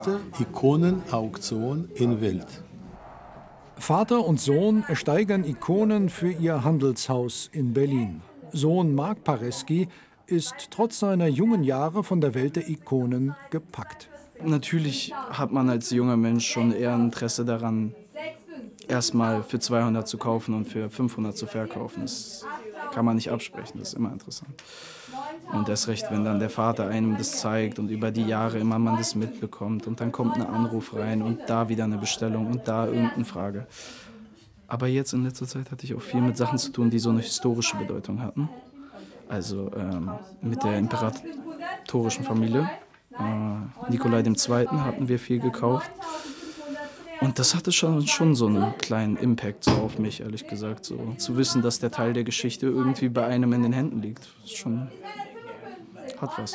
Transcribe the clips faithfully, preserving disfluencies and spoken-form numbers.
Ikonenauktion in Wild. Vater und Sohn ersteigern Ikonen für ihr Handelshaus in Berlin. Sohn Mark Paresky ist trotz seiner jungen Jahre von der Welt der Ikonen gepackt. Natürlich hat man als junger Mensch schon eher Interesse daran, erstmal für zweihundert zu kaufen und für fünfhundert zu verkaufen. Das kann man nicht absprechen, das ist immer interessant. Und erst recht, wenn dann der Vater einem das zeigt und über die Jahre immer man das mitbekommt und dann kommt ein Anruf rein und da wieder eine Bestellung und da irgendeine Frage. Aber jetzt in letzter Zeit hatte ich auch viel mit Sachen zu tun, die so eine historische Bedeutung hatten. Also ähm, mit der imperatorischen Familie. Äh, Nikolai der Zweite hatten wir viel gekauft. Und das hatte schon, schon so einen kleinen Impact so auf mich, ehrlich gesagt. So, zu wissen, dass der Teil der Geschichte irgendwie bei einem in den Händen liegt, ist schon, hat was.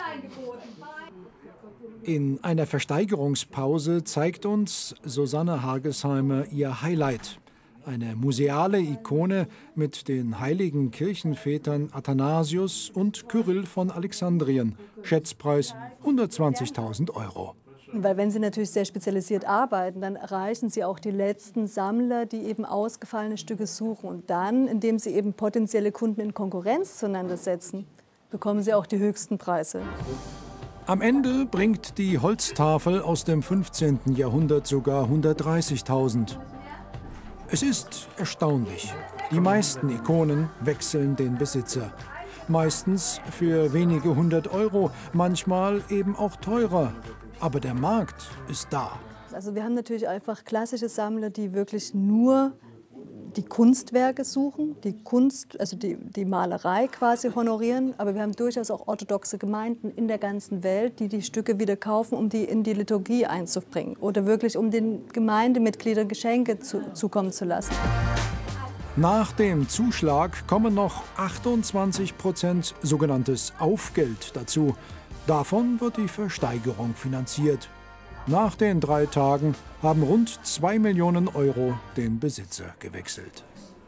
In einer Versteigerungspause zeigt uns Susanne Hagesheimer ihr Highlight. Eine museale Ikone mit den heiligen Kirchenvätern Athanasius und Kyrill von Alexandrien. Schätzpreis hundertzwanzigtausend Euro. Weil wenn Sie natürlich sehr spezialisiert arbeiten, dann erreichen Sie auch die letzten Sammler, die eben ausgefallene Stücke suchen. Und dann, indem Sie eben potenzielle Kunden in Konkurrenz zueinander setzen, bekommen Sie auch die höchsten Preise. Am Ende bringt die Holztafel aus dem fünfzehnten Jahrhundert sogar hundertdreißigtausend. Es ist erstaunlich. Die meisten Ikonen wechseln den Besitzer. Meistens für wenige hundert Euro, manchmal eben auch teurer. Aber der Markt ist da. Also wir haben natürlich einfach klassische Sammler, die wirklich nur die Kunstwerke suchen, die Kunst, also die, die Malerei quasi honorieren. Aber wir haben durchaus auch orthodoxe Gemeinden in der ganzen Welt, die die Stücke wieder kaufen, um die in die Liturgie einzubringen. Oder wirklich, um den Gemeindemitgliedern Geschenke zu, zukommen zu lassen. Nach dem Zuschlag kommen noch achtundzwanzig Prozent sogenanntes Aufgeld dazu. Davon wird die Versteigerung finanziert. Nach den drei Tagen haben rund zwei Millionen Euro den Besitzer gewechselt.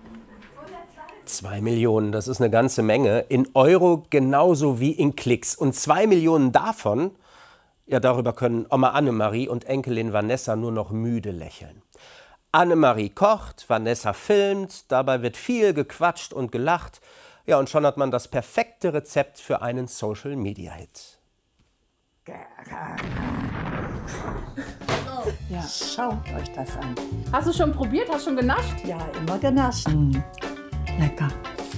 Zwei Millionen, das ist eine ganze Menge. In Euro genauso wie in Klicks. Und zwei Millionen davon, ja, darüber können Oma Annemarie und Enkelin Vanessa nur noch müde lächeln. Annemarie kocht, Vanessa filmt, dabei wird viel gequatscht und gelacht. Ja, und schon hat man das perfekte Rezept für einen Social-Media-Hit. Ja, schaut euch das an. Hast du schon probiert? Hast du schon genascht? Ja, immer genascht. Mm. Lecker.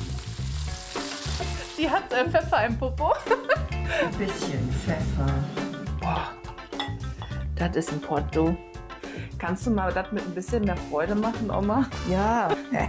Die hat äh, Pfeffer im Popo. Ein bisschen Pfeffer. Boah, das ist ein Porto. Kannst du mal das mit ein bisschen mehr Freude machen, Oma? Ja.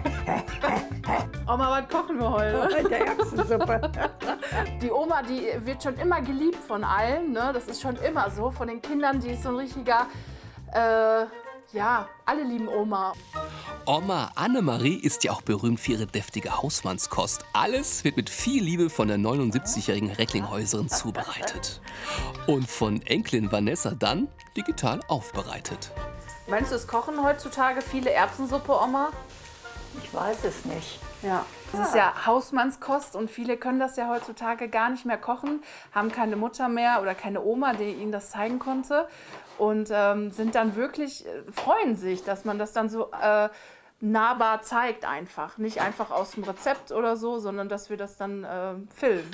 Oma, was kochen wir heute? Der Erbsensuppe. Die Oma, die wird schon immer geliebt von allen. Ne? Das ist schon immer so. Von den Kindern, die ist so ein richtiger, äh, ja, alle lieben Oma. Oma Annemarie ist ja auch berühmt für ihre deftige Hausmannskost. Alles wird mit viel Liebe von der neunundsiebzigjährigen Recklinghäuserin zubereitet. Und von Enkelin Vanessa dann digital aufbereitet. Meinst du, es kochen heutzutage viele Erbsensuppe, Oma? Ich weiß es nicht. Ja, das ist ja Hausmannskost und viele können das ja heutzutage gar nicht mehr kochen, haben keine Mutter mehr oder keine Oma, die ihnen das zeigen konnte und ähm, sind dann wirklich, freuen sich, dass man das dann so äh, nahbar zeigt einfach. Nicht einfach aus dem Rezept oder so, sondern dass wir das dann äh, filmen.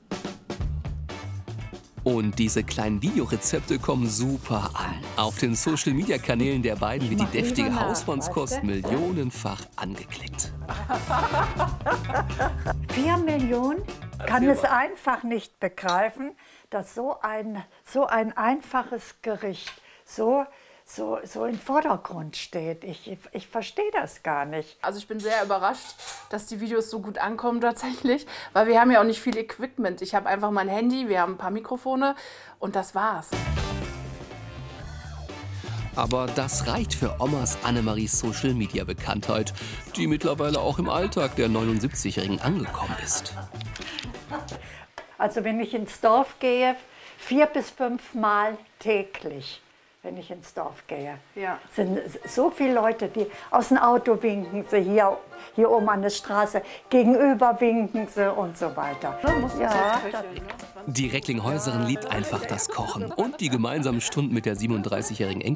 Und diese kleinen Videorezepte kommen super an. Auf den Social-Media-Kanälen der beiden wird die deftige Hausmannskost millionenfach angeklickt. Vier Millionen? Kann es einfach nicht begreifen, dass so ein, so ein einfaches Gericht so, so, so im Vordergrund steht. Ich, ich verstehe das gar nicht. Also ich bin sehr überrascht, dass die Videos so gut ankommen tatsächlich, weil wir haben ja auch nicht viel Equipment. Ich habe einfach mein Handy, wir haben ein paar Mikrofone und das war's. Aber das reicht für Omas Annemaries Social-Media-Bekanntheit, die mittlerweile auch im Alltag der neunundsiebzigjährigen angekommen ist. Also wenn ich ins Dorf gehe, vier bis fünf Mal täglich. wenn ich ins Dorf gehe. Ja. Es sind so viele Leute, die aus dem Auto winken sie, hier, hier oben an der Straße, gegenüber winken sie und so weiter. Ja, das Die Recklinghäuserin liebt einfach das Kochen und die gemeinsamen Stunden mit der siebenunddreißigjährigen Enkelin.